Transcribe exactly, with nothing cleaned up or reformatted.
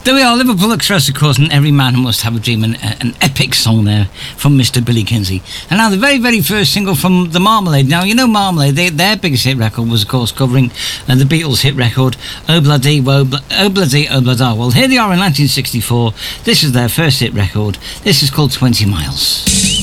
There we are, Liverpool Express, of course, and Every Man Must Have a Dream, an, an epic song there from Mister Billy Kinsey. And now the very, very first single from the Marmalade. Now, you know Marmalade, they, their biggest hit record was, of course, covering uh, the Beatles' hit record, Obladi, Obladi, Oblada. Well, here they are in nineteen sixty-four. This is their first hit record. This is called twenty miles.